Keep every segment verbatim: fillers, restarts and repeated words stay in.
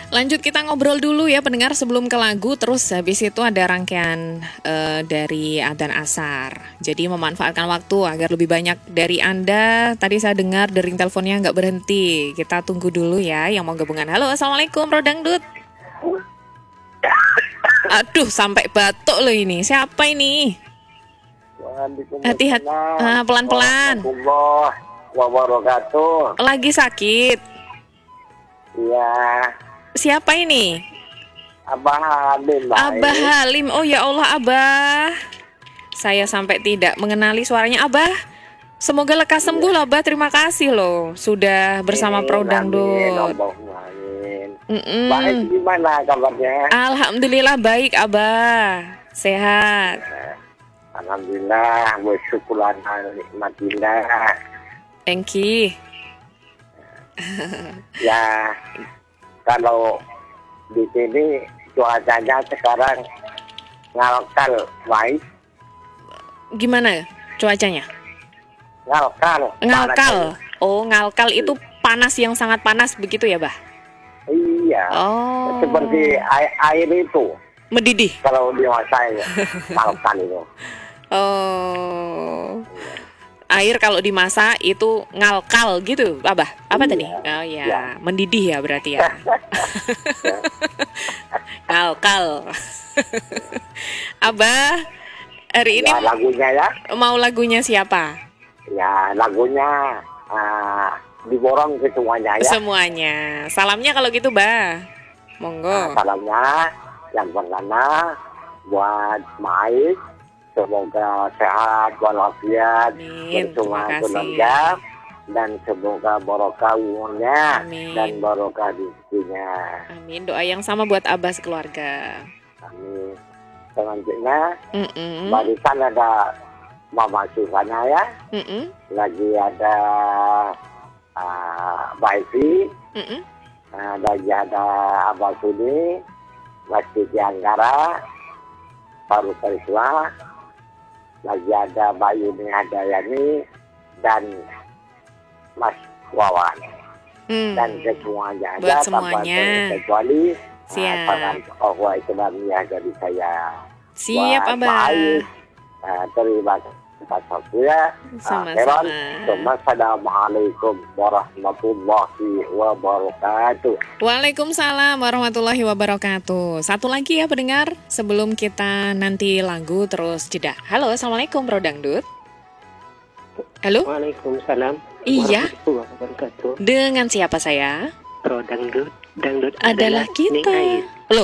Lanjut kita ngobrol dulu ya pendengar sebelum ke lagu. Terus habis itu ada rangkaian uh, dari adzan asar. Jadi memanfaatkan waktu agar lebih banyak dari Anda. Tadi saya dengar dering teleponnya nggak berhenti. Kita tunggu dulu ya yang mau gabungan. Halo, assalamualaikum Bro Dangdut. Aduh, sampai batuk loh ini. Siapa ini? Hati-hati, uh, pelan-pelan. Wabarakatuh. Lagi sakit? Iya. Siapa ini? Abah Halim. Abah Halim. Oh ya Allah, Abah. Saya sampai tidak mengenali suaranya Abah. Semoga lekas sembuh loh Abah. Terima kasih loh sudah bersama Pro Dangdut. Baik, gimana kabarnya? Alhamdulillah baik Abah. Sehat. Alhamdulillah, bersyukuran nikmatillah. Thank you. Ya, kalau di sini cuacanya sekarang ngalkal, baik. Gimana cuacanya? Ngalkal. Ngalkal. Oh, ngalkal itu panas yang sangat panas begitu ya, Bah? Iya. Oh. Seperti air, air itu. Mendidih. Kalau di masa ngalkal itu. Oh. Air kalau dimasak itu ngalkal gitu, Abah. Apa iya. tadi? Oh ya, ya, mendidih ya berarti ya. Ngalkal. Abah, hari ini ya, lagunya ya. Mau lagunya siapa? Ya, lagunya uh, diborong ke semuanya ya. Semuanya. Salamnya kalau gitu, Bah. Monggo. Nah, salamnya yang pertama buat Ma'is. Semoga sehat walafiat bersama keluarga dan semoga barokah umurnya dan barokah rezekinya. Amin. Doa yang sama buat Abah sekeluarga. Amin. Selanjutnya Mm-mm. barisan ada Mama Susana ya. Mm-mm. Lagi ada uh, Mbak Evi. Mm-mm. Uh, lagi ada Abah Suni, Mas Titi Anggara, Faru Karisma. Lagi ada Mbak Yuni Hadayani dan Mas Wawan. Hmm. Dan kesemuanya ada buat semuanya. Kecuali siap. Uh, oh, Islamiyah dari saya. Siap Abah. Uh, terima kasih atas waktunya. Sama-sama. Uh, Assalamualaikum warahmatullahi wabarakatuh. Waalaikumsalam warahmatullahi wabarakatuh. Satu lagi ya pendengar sebelum kita nanti lagu terus jeda. Halo, assalamualaikum Bro Dangdut. Halo. Waalaikumsalam. Iya. Warahmatullahi wabarakatuh. Dengan siapa saya? Bro Dangdut. Dangdut adalah, adalah kita. Loh.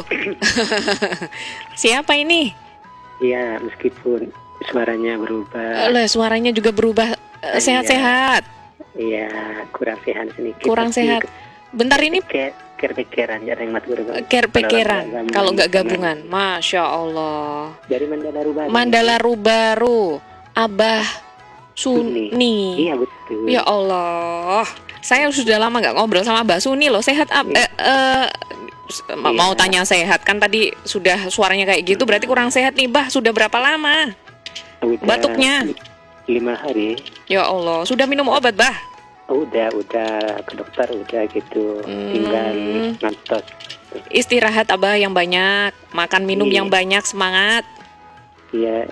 Siapa ini? Iya, meskipun suaranya berubah. Loh, suaranya juga berubah. uh, Sehat-sehat. Iya, kurang sehat sedikit. Kurang sehat. Bentar ini ker-pekeran ya yang mat berubah. Ker-pekeran kalau nggak gabungan. Masya Allah. Dari Mandala Rubaru. Mandala Rubaru. Abah Suni. Suni. Iya betul. Ya Allah. Saya sudah lama nggak ngobrol sama Mbak Suni loh. Sehat ab iya. eh, eh, mau iya. tanya sehat kan tadi sudah suaranya kayak gitu berarti kurang sehat nih Bah. Sudah berapa lama? Udah batuknya? Lima hari. Ya Allah. Sudah minum obat Bah? Udah, udah ke dokter udah gitu. Hmm. Tinggal ngantos. Istirahat Abah yang banyak, makan minum iya. yang banyak, semangat. Iya.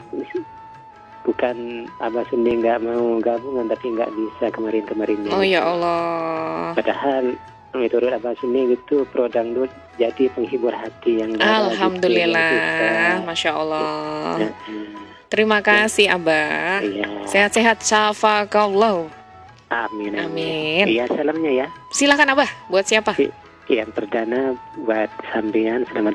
Bukan Abah sendiri nggak mau gabungan tapi nggak bisa kemarin-kemarinnya. Oh ya Allah. Padahal menurut Abah sendiri gitu Pro Dangdut jadi penghibur hati yang alhamdulillah, gitu, Masya Allah. Ya. Terima kasih ya. Abah. Ya. Sehat-sehat, syafakallah. Amin. Amin. Iya salamnya ya. Silakan Abah. Buat siapa? Yang perdana buat sampean selamat